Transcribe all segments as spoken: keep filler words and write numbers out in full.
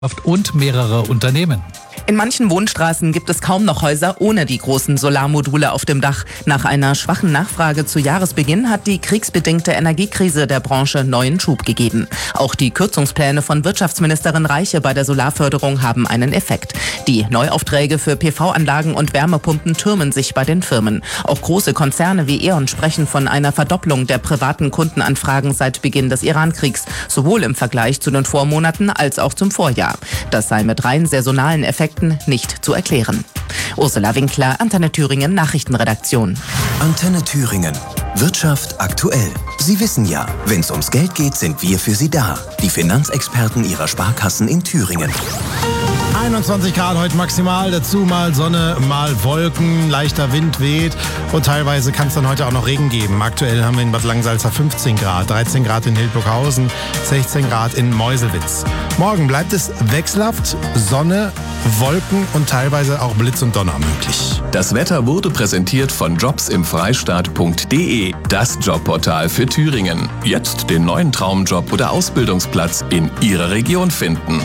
und mehrere Unternehmen. In manchen Wohnstraßen gibt es kaum noch Häuser ohne die großen Solarmodule auf dem Dach. Nach einer schwachen Nachfrage zu Jahresbeginn hat die kriegsbedingte Energiekrise der Branche neuen Schub gegeben. Auch die Kürzungspläne von Wirtschaftsministerin Reiche bei der Solarförderung haben einen Effekt. Die Neuaufträge für P V-Anlagen und Wärmepumpen türmen sich bei den Firmen. Auch große Konzerne wie E.ON sprechen von einer Verdopplung der privaten Kundenanfragen seit Beginn des Irankriegs, sowohl im Vergleich zu den Vormonaten als auch zum Vorjahr. Das sei mit rein saisonalen Effekten nicht zu erklären. Ursula Winkler, Antenne Thüringen Nachrichtenredaktion. Antenne Thüringen. Wirtschaft aktuell. Sie wissen ja, wenn es ums Geld geht, sind wir für Sie da. Die Finanzexperten Ihrer Sparkassen in Thüringen. einundzwanzig Grad heute maximal, dazu mal Sonne, mal Wolken, leichter Wind weht und teilweise kann es dann heute auch noch Regen geben. Aktuell haben wir in Bad Langensalza fünfzehn Grad, dreizehn Grad in Hildburghausen, sechzehn Grad in Meuselwitz. Morgen bleibt es wechselhaft, Sonne, Wolken und teilweise auch Blitz und Donner möglich. Das Wetter wurde präsentiert von jobsimfreistaat punkt de, das Jobportal für Thüringen. Jetzt den neuen Traumjob oder Ausbildungsplatz in Ihrer Region finden.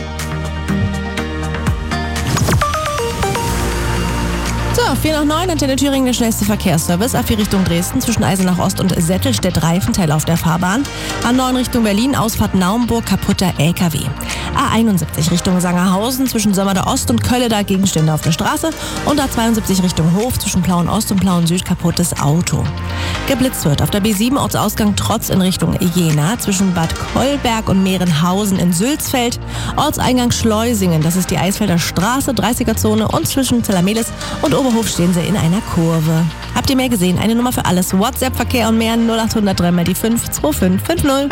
So, vier nach neun, Antenne Thüringen, der schnellste Verkehrsservice. A vier Richtung Dresden, zwischen Eisenach Ost und Settelstedt, Reifenteil auf der Fahrbahn. A neun Richtung Berlin, Ausfahrt Naumburg, kaputter L K W. A einundsiebzig Richtung Sangerhausen, zwischen Sömmerda Ost und Kölleda, Gegenstände auf der Straße. Und A zweiundsiebzig Richtung Hof, zwischen Plauen Ost und Plauen Süd, kaputtes Auto. Geblitzt wird auf der B sieben, Ortsausgang Trotz in Richtung Jena, zwischen Bad Kollberg und Mehrenhausen in Sülzfeld. Ortseingang Schleusingen, das ist die Eisfelder Straße, dreißiger-Zone, und zwischen Zellamelis und Oberhof stehen sie in einer Kurve. Habt ihr mehr gesehen? Eine Nummer für alles. WhatsApp-Verkehr und mehr null acht null null drei mal die fünf zwei fünf fünf null.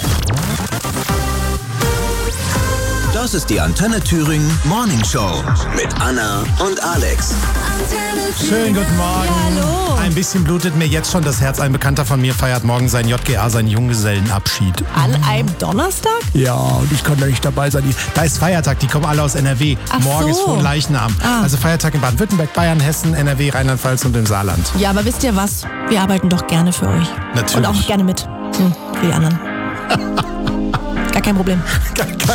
Das ist die Antenne Thüringen Morning Show mit Anna und Alex. Schönen guten Morgen. Hallo. Ein bisschen blutet mir jetzt schon das Herz. Ein Bekannter von mir feiert morgen sein J G A, seinen Junggesellenabschied. An einem Donnerstag? Ja, und ich kann da nicht dabei sein. Da ist Feiertag, die kommen alle aus N R W. Ach Morgen so. ist Fronleichnam. Ah. Also Feiertag in Baden-Württemberg, Bayern, Hessen, N R W, Rheinland-Pfalz und im Saarland. Ja, aber wisst ihr was? Wir arbeiten doch gerne für euch. Natürlich. Und auch gerne mit. Hm, für die anderen. Gar kein Problem. Gar kein